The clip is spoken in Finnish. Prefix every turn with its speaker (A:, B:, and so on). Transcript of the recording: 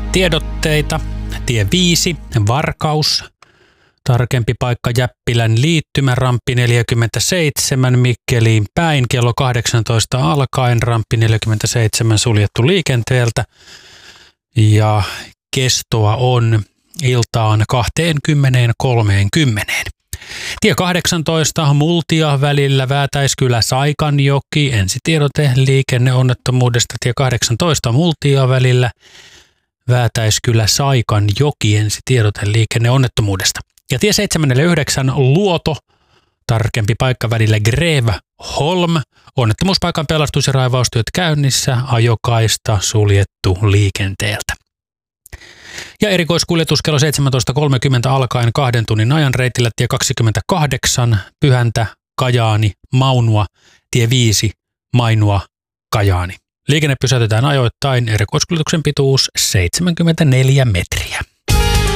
A: Tiedotteita. Tie 5, Varkaus. Tarkempi paikka Jäppilän liittymä, ramppi 47 Mikkeliin päin. Kello 18 alkaen ramppi 47 suljettu liikenteeltä. Ja kestoa on iltaan 20:30. Tie 18 Multia välillä Väätäiskylä-Saikanjoki. Ensitiedote liikenneonnettomuudesta. Tie 18 Multia välillä Väätäiskylä-Saikanjoki. Ensitiedote liikenneonnettomuudesta. Ja tie 79 Luoto. Tarkempi paikka välillä Greve-Holm. Onnettomuuspaikan pelastus- ja raivaustyöt käynnissä. Ajokaista suljettu liikenteeltä. Ja erikoiskuljetus kello 17.30 alkaen 2 tunnin ajan reitillä tie 28 Pyhäntä, Kajaani, Maunua, tie 5 Mainua, Kajaani. Liikenne pysäytetään ajoittain, erikoiskuljetuksen pituus 74 metriä.